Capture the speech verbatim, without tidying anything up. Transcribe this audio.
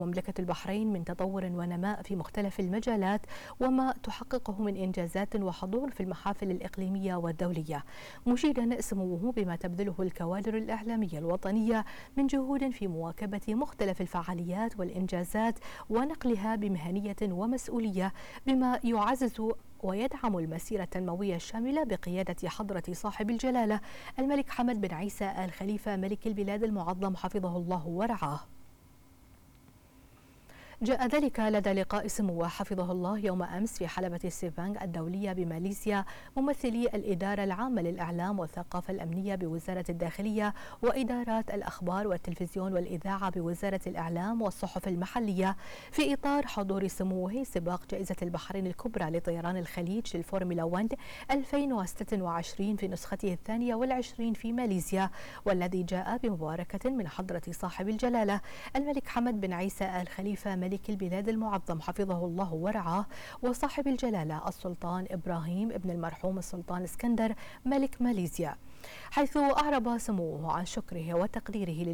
مملكة البحرين من تطور ونماء في مختلف المجالات وما تحققه من إنجازات وحضور في المحافل الإقليمية والدولية، مشيدا سموه بما تبذله الكوادر الإعلامية الوطنية من جهود في مواكبة مختلف الفعاليات والإنجازات ونقلها بمهنية ومسؤولية، بما يعزز ويدعم المسيرة التنموية الشاملة بقيادة حضرة صاحب الجلالة الملك حمد بن عيسى آل خليفة ملك البلاد المعظم حفظه الله ورعاه. جاء ذلك لدى لقاء سموه حفظه الله يوم أمس في حلبة السيبانغ الدولية بماليزيا ممثلي الإدارة العامة للإعلام والثقافة الأمنية بوزارة الداخلية وإدارات الأخبار والتلفزيون والإذاعة بوزارة الإعلام والصحف المحلية، في إطار حضور سموه سباق جائزة البحرين الكبرى لطيران الخليج للفورمولا واحد ألفين وستة وعشرين في نسخته الثانية والعشرين في ماليزيا، والذي جاء بمباركة من حضرة صاحب الجلالة الملك حمد بن عيسى آل خليفة ملك البلاد المعظم حفظه الله ورعاه، وصاحب الجلالة السلطان إبراهيم ابن المرحوم السلطان اسكندر ملك ماليزيا، حيث أعرب سموه عن شكره وتقديره